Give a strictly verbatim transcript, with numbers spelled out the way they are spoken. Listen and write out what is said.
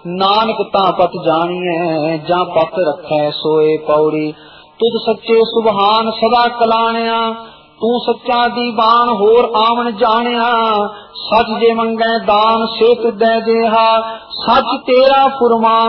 नानक तां पत जानिए जां पत रखै सोए पौड़ी। तुद सच्चे सुबहान सदा कलाणिया तू सच्चा दीवान होर आवन जानिया। सच जे मंगै दान से तुदै देहा सच तेरा फुरमान